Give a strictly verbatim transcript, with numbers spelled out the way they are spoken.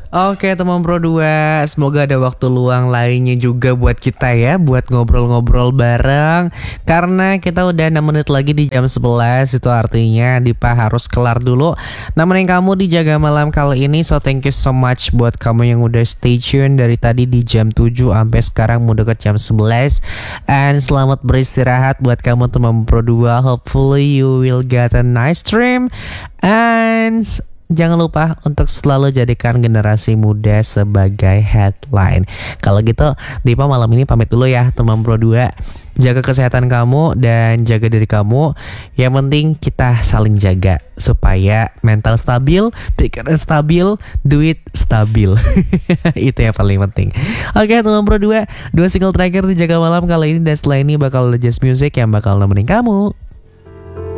Oke teman Pro dua, semoga ada waktu luang lainnya juga buat kita ya, buat ngobrol-ngobrol bareng. Karena kita udah enam menit lagi di jam sebelas, itu artinya Dipa harus kelar dulu nemenin kamu di Jaga Malam kali ini. So thank you so much buat kamu yang udah stay tune dari tadi di jam tujuh sampai sekarang mau deket jam sebelas. And selamat beristirahat buat kamu teman Pro dua. Hopefully you will get a nice dream. And jangan lupa untuk selalu jadikan generasi muda sebagai headline. Kalau gitu, Dipa malam ini pamit dulu ya teman Pro dua. Jaga kesehatan kamu dan jaga diri kamu. Yang penting kita saling jaga supaya mental stabil, pikiran stabil, duit stabil. Itu yang paling penting. Oke teman Pro dua, dua single terakhir di Jaga Malam kali ini, dan setelah ini bakal ada Just Music yang bakal nemenin kamu.